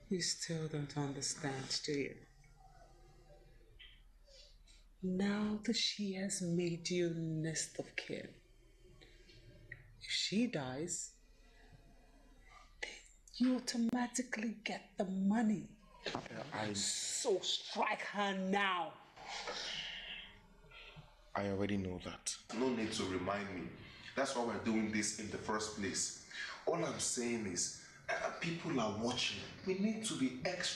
You still don't understand, do you? Now that she has made you next of kin, if she dies, you automatically get the money. So strike her now. I already know that. No need to remind me. That's why we're doing this in the first place. All I'm saying is, people are watching. We need to be extra